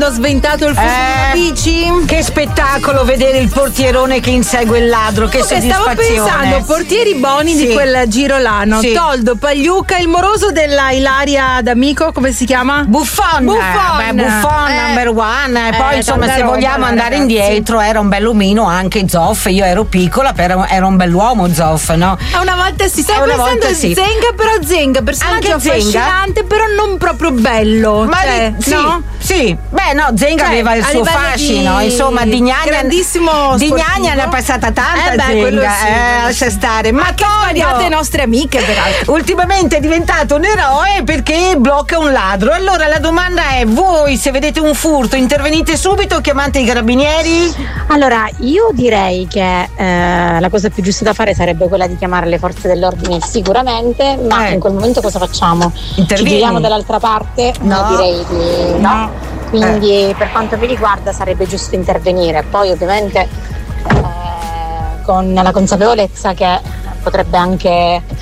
sventato il furto di una bici? Che spettacolo vedere il portierone che insegue il ladro, che soddisfazione. Stavo pensando, portieri boni di quel giro là, no? Sì. Toldo, Pagliuca, il moroso della Ilaria D'Amico, come si chiama? Buffon. Beh, Buffon number one. E poi insomma, se vogliamo andare indietro, era un bell'omino anche Zoff. Io ero piccola, però era un bell'uomo Zoff, no? Una volta sì, stavo pensando a Zenga, però Zenga, personaggio affascinante, però non proprio bello. Ma sì, no? Sì, beh no, Zenga aveva il suo fascino, insomma, Di Gnagna ne ha passata tanta Zenga, lascia stare. Ma svariate nostre amiche peraltro. Ultimamente è diventato un eroe perché blocca un ladro. Allora la domanda è: voi se vedete un furto intervenite subito o chiamate i carabinieri? Allora io direi che la cosa più giusta da fare sarebbe quella di chiamare le forze dell'ordine sicuramente, ma in quel momento cosa facciamo? Ci giriamo dall'altra parte? No. Direi di no. Quindi per quanto mi riguarda sarebbe giusto intervenire, poi ovviamente con la consapevolezza che potrebbe anche